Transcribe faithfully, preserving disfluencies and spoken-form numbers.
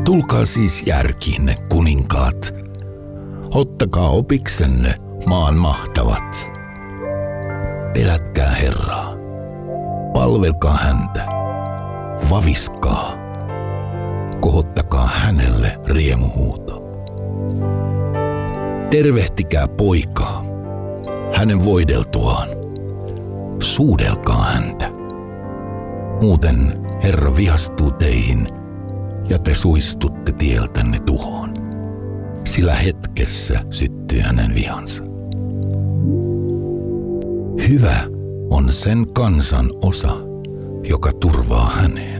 Tulkaa siis järkiinne, kuninkaat. Ottakaa opiksenne, maan mahtavat. Pelätkää Herraa. Palvelkaa häntä. Vaviskaa. Kohottakaa hänelle riemuhuuto. Tervehtikää poikaa. Hänen voideltuaan. Suudelkaa häntä. Muuten Herra vihastuu teihin ja te suistutte tieltänne tuhoon. Sillä hetkessä syttyy hänen vihansa. Hyvä on sen kansan osa, joka turvaa häneen.